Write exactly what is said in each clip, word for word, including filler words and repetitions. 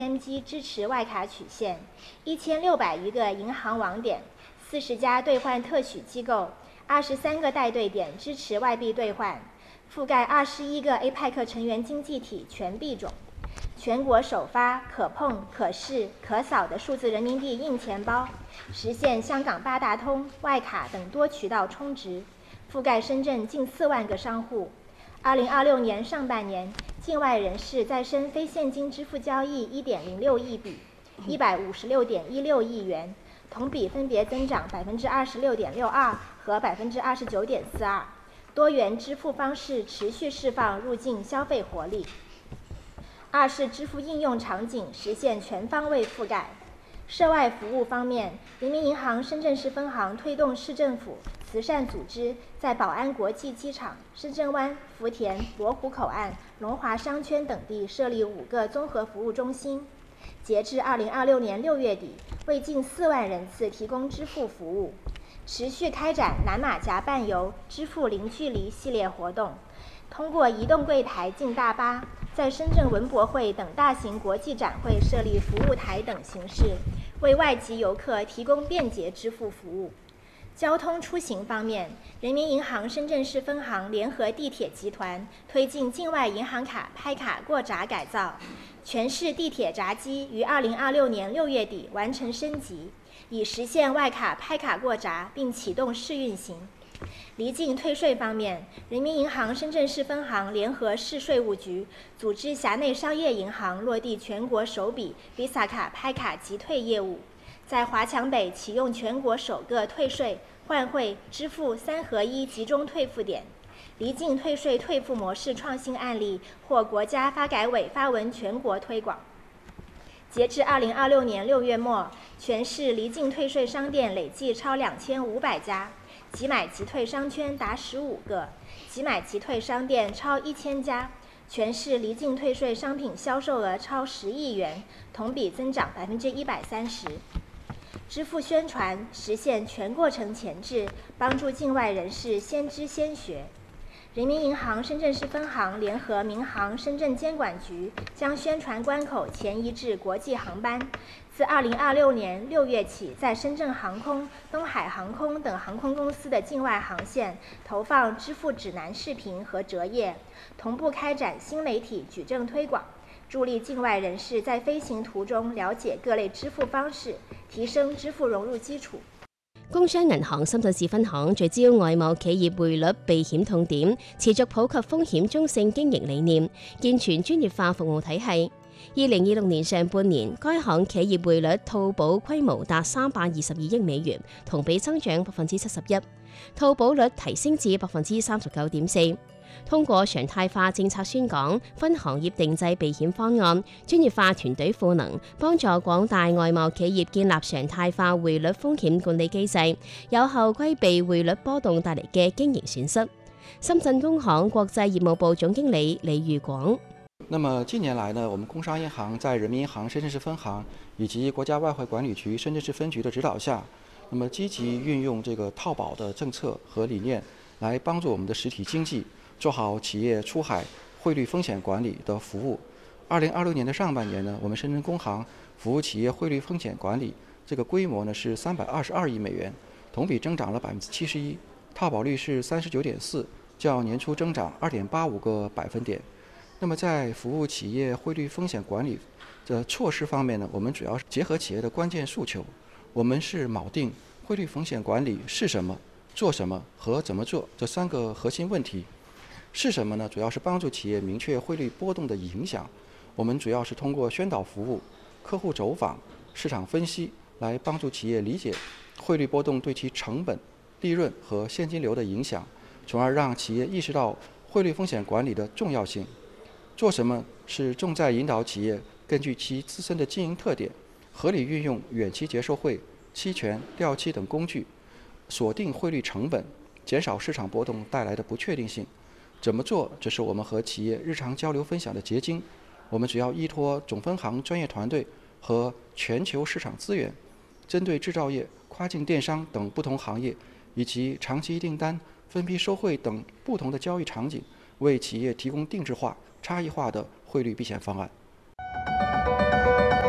天机支持外卡取现，一千六百余个银行网点，四十家兑换特许机构，二十三个带兑点支持外币兑换，覆盖二十一个 A P E C 成员经济体全币种，全国首发可碰、可视、可扫的数字人民币硬钱包，实现香港八达通、外卡等多渠道充值，覆盖深圳近四万个商户。二零二六年上半年，境外人士再生非现金支付交易一点零六亿笔，一百五十六点一六亿元，同比分别增长百分之二十六点六二和百分之二十九点四二。多元支付方式持续释放入境消费活力。二是支付应用场景实现全方位覆盖。涉外服务方面，人民银行深圳市分行推动市政府、慈善组织在宝安国际机场、深圳湾、福田、罗湖口岸、龙华商圈等地设立五个综合服务中心。截至二零二六年六月底，为近四万人次提供支付服务。持续开展南马甲伴游、支付零距离系列活动，通过移动柜台进大巴，在深圳文博会等大型国际展会设立服务台等形式，为外籍游客提供便捷支付服务。交通出行方面，人民银行深圳市分行联合地铁集团推进境外银行卡拍卡过闸改造，全市地铁闸机于二零二六年六月底完成升级，已实现外卡拍卡过闸并启动试运行。离境退税方面，人民银行深圳市分行联合市税务局组织辖内商业银行落地全国首笔 Visa 卡拍卡即退业务，在华强北启用全国首个退税、换汇、支付三合一集中退付点。离境退税退付模式创新案例获国家发改委发文全国推广。截至二零二六年六月末，全市离境退税商店累计超两千五百家，即买即退商圈达十五个，即买即退商店超一千家，全市离境退税商品销售额超十亿元，同比增长百分之一百三十。支付宣传实现全过程前置，帮助境外人士先知先学。人民银行深圳市分行联合民航深圳监管局将宣传关口前移至国际航班，自二零二六年六月起，在深圳航空、东海航空等航空公司的境外航线投放支付指南视频和折页，同步开展新媒体举证推广，助力境外人士在飛行途中了解各類支付方式，提升支付融入基礎。 工商銀行深圳市分行聚焦外貿企業匯率避險痛點，持續普及風險中性經營理念，健全專業化服務體系。二零二六年上半年，該行企業匯率套保規模達三百二十二億美元，同比增長百分之七十一，套保率提升至百分之三十九點四。通過常態化政策宣講、分行業定製避險方案、專業化團隊賦能，幫助廣大外貿企業建立常態化匯率風險管理機制，有效規避匯率波動帶嚟嘅經營損失。深圳工行國際業務部總經理李裕廣。 那麼近年來呢，我們工商銀行在人民銀行深圳市分行以及國家外匯管理局深圳市分局的指導下，那麼積極運用這個套保的政策和理念，來幫助我們的實體經濟做好企業出海匯率風險管理的服務。二零二六年的上半年呢，我們深圳工行服務企業匯率風險管理這個規模呢是三百二十二億美元，同比增長了百分之七十一，套保率是三十九點四，較年初增長二點八五個百分點。那麼在服務企業匯率風險管理的措施方面呢，我們主要是結合企業的關鍵訴求，我們是錨定匯率風險管理是什麼、做什麼和怎麼做這三個核心問題。是什麼呢？主要是幫助企業明確匯率波動的影響。我們主要是通過宣導服務、客戶走訪、市場分析，來幫助企業理解匯率波動對其成本、利潤和現金流的影響，從而讓企業意識到匯率風險管理的重要性。做什麼是重在引導企業根據其自身的經營特點，合理運用遠期結售匯、期權、掉期等工具，鎖定匯率成本，減少市場波動帶來的不確定性。怎麼做？這是我們和企業日常交流分享的結晶。我們主要依託總分行專業團隊和全球市場資源，針對製造業、跨境電商等不同行業，以及長期訂單、分批收匯等不同的交易場景，為企業提供定制化、差異化的匯率避險方案。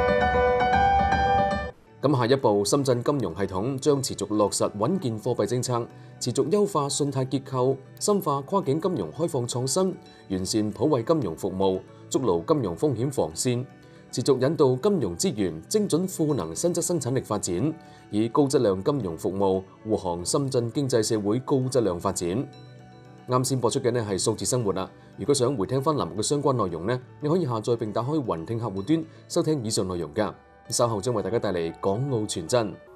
咁下一步，深圳金融系統將持續落實穩健貨幣政策，持續優化信貸結構，深化跨境金融開放創新，完善普惠金融服務，築牢金融風險防線，持續引導金融資源精準賦能新質生產力發展，以高質量金融服務護航深圳經濟社會高質量發展。啱先播出嘅呢係數字生活啦。如果想回聽翻欄目嘅相關內容呢，你可以下載並打開雲聽客戶端收聽以上內容㗎。稍後將為大家帶嚟港澳傳真。